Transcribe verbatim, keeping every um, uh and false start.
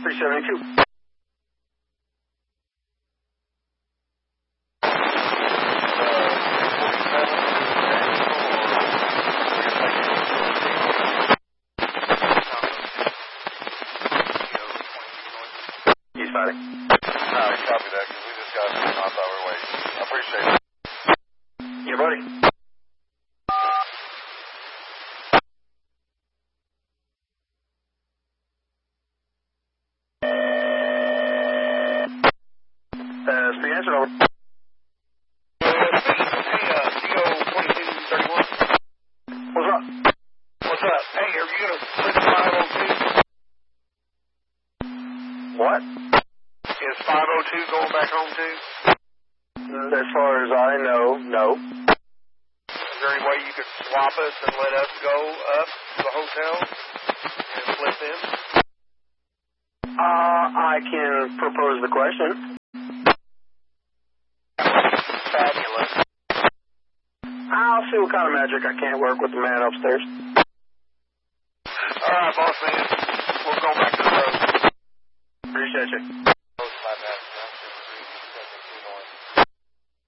three seventy-two. He's fighting. No, copy that, because we just got some knots our way. I appreciate it. Yeah, buddy. Uh, speed answer over. What's up? What's up? Hey, are you going to print five oh two? What? Is five oh two going back home too? As far as I know, no. Is there any way you could swap us and let us go up to the hotel and flip them? Uh, I can propose the question. Fabulous. I'll see what kind of magic I can't work with the man upstairs. All right, boss man. We'll go back to the road. Appreciate you.